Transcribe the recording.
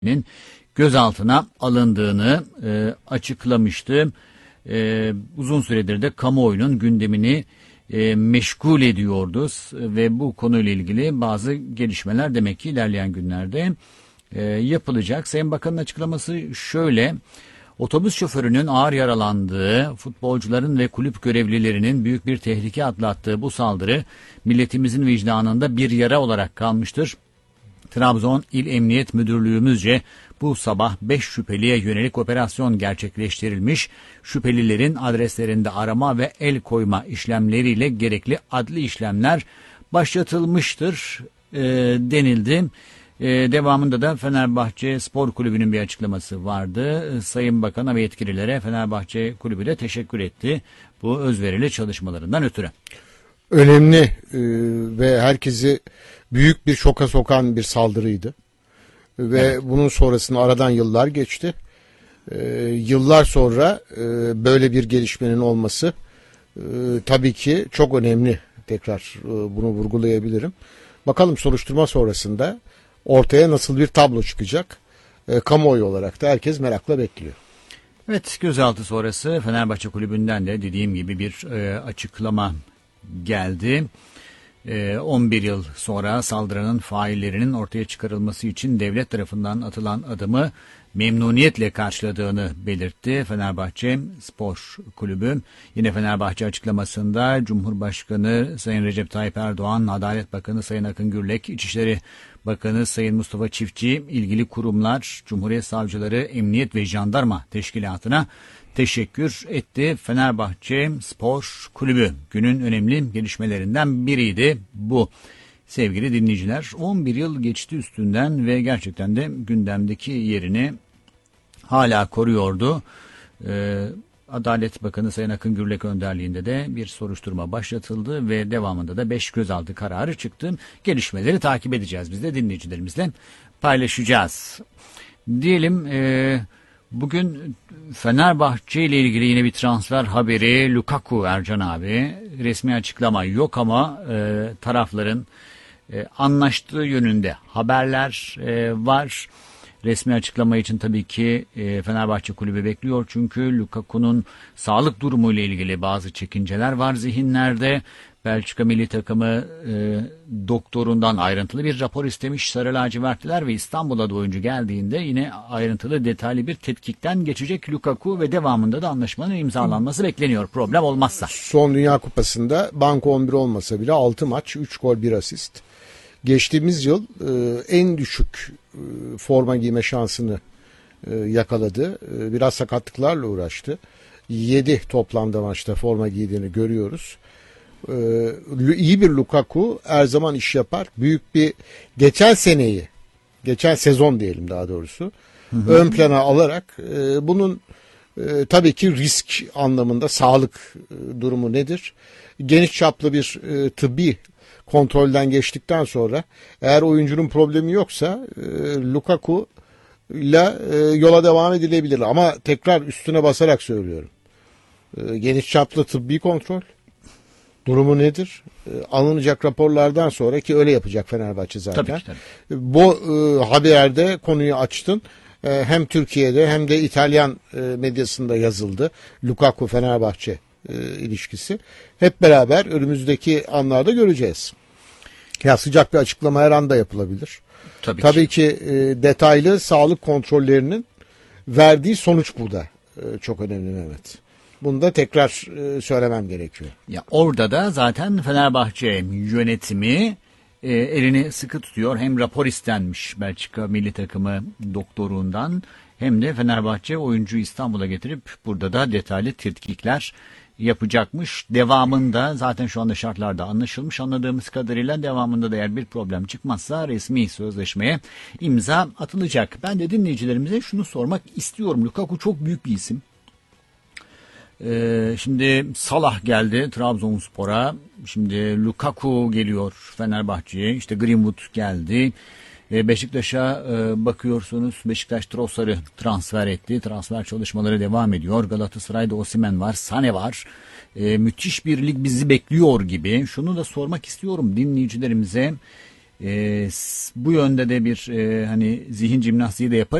gözaltına alındığını açıklamıştı. Uzun süredir de kamuoyunun gündemini meşgul ediyordu ve bu konuyla ilgili bazı gelişmeler demek ki ilerleyen günlerde yapılacak. Sayın Bakan'ın açıklaması şöyle: otobüs şoförünün ağır yaralandığı, futbolcuların ve kulüp görevlilerinin büyük bir tehlike atlattığı bu saldırı milletimizin vicdanında bir yara olarak kalmıştır. Trabzon İl Emniyet Müdürlüğümüzce bu sabah 5 şüpheliye yönelik operasyon gerçekleştirilmiş. Şüphelilerin adreslerinde arama ve el koyma işlemleriyle gerekli adli işlemler başlatılmıştır denildi. Devamında da Fenerbahçe Spor Kulübü'nün bir açıklaması vardı. Sayın Bakan'a ve yetkililere Fenerbahçe Kulübü de teşekkür etti bu özverili çalışmalarından ötürü. Önemli ve herkesi büyük bir şoka sokan bir saldırıydı. Ve evet, bunun sonrasında aradan yıllar geçti. Yıllar sonra böyle bir gelişmenin olması tabii ki çok önemli. Tekrar bunu vurgulayabilirim. Bakalım soruşturma sonrasında ortaya nasıl bir tablo çıkacak? Kamuoyu olarak da herkes merakla bekliyor. Evet, gözaltı sonrası Fenerbahçe Kulübü'nden de dediğim gibi bir açıklama geldi. 11 yıl sonra saldırının faillerinin ortaya çıkarılması için devlet tarafından atılan adımı memnuniyetle karşıladığını belirtti Fenerbahçe Spor Kulübü. Yine Fenerbahçe açıklamasında Cumhurbaşkanı Sayın Recep Tayyip Erdoğan, Adalet Bakanı Sayın Akın Gürlek, İçişleri Bakanı Sayın Mustafa Çiftçi, ilgili kurumlar, Cumhuriyet Savcıları, Emniyet ve Jandarma Teşkilatı'na teşekkür etti. Fenerbahçe Spor Kulübü günün önemli gelişmelerinden biriydi bu. Sevgili dinleyiciler, 11 yıl geçti üstünden ve gerçekten de gündemdeki yerini hala koruyordu. Adalet Bakanı Sayın Akın Gürlek önderliğinde de bir soruşturma başlatıldı ve devamında da 5 gözaltı kararı çıktı. Gelişmeleri takip edeceğiz, biz de dinleyicilerimizle paylaşacağız. Diyelim bugün Fenerbahçe ile ilgili yine bir transfer haberi. Lukaku, Ercan abi, resmi açıklama yok ama tarafların anlaştığı yönünde haberler var. Resmi açıklama için tabii ki Fenerbahçe Kulübü bekliyor. Çünkü Lukaku'nun sağlık durumu ile ilgili bazı çekinceler var zihinlerde. Belçika milli takımı doktorundan ayrıntılı bir rapor istemiş Sarı lacivertliler ve İstanbul'a da oyuncu geldiğinde yine ayrıntılı detaylı bir tetkikten geçecek Lukaku ve devamında da anlaşmanın imzalanması bekleniyor problem olmazsa. Son Dünya Kupası'nda banko 11 olmasa bile 6 maç, 3 gol, 1 asist. Geçtiğimiz yıl en düşük forma giyme şansını yakaladı. Biraz sakatlıklarla uğraştı. 7 toplamda maçta forma giydiğini görüyoruz. İyi bir Lukaku her zaman iş yapar. Büyük bir geçen sezon diyelim daha doğrusu, ön plana alarak bunun tabii ki risk anlamında sağlık durumu nedir? Geniş çaplı bir tıbbi kontrolden geçtikten sonra eğer oyuncunun problemi yoksa Lukaku ile yola devam edilebilir. Ama tekrar üstüne basarak söylüyorum. Geniş çaplı tıbbi kontrol durumu nedir? Alınacak raporlardan sonra, ki öyle yapacak Fenerbahçe zaten. Tabii ki, tabii. Bu haberde konuyu açtın. Hem Türkiye'de hem de İtalyan medyasında yazıldı. Lukaku Fenerbahçe ilişkisi. Hep beraber önümüzdeki anlarda göreceğiz. Ya sıcak bir açıklama her anda yapılabilir. Tabii ki detaylı sağlık kontrollerinin verdiği sonuç burada çok önemli Mehmet. Bunu da tekrar söylemem gerekiyor. Ya orada da zaten Fenerbahçe yönetimi elini sıkı tutuyor. Hem rapor istenmiş Belçika milli takımı doktorundan, hem de Fenerbahçe oyuncu İstanbul'a getirip burada da detaylı tetkikler yapacakmış. Devamında zaten şu anda şartlarda anlaşılmış, anladığımız kadarıyla devamında da eğer bir problem çıkmazsa resmi sözleşmeye imza atılacak. Ben de dinleyicilerimize şunu sormak istiyorum. Lukaku çok büyük bir isim. Şimdi Salah geldi Trabzonspor'a. Şimdi Lukaku geliyor Fenerbahçe'ye. İşte Greenwood geldi. Beşiktaş'a bakıyorsunuz. Beşiktaş Trossard'ı transfer etti. Transfer çalışmaları devam ediyor. Galatasaray'da Osimhen var, Sané var. Müthiş bir lig bizi bekliyor gibi. Şunu da sormak istiyorum dinleyicilerimize. Bu yönde de bir hani zihin jimnastiği de yapar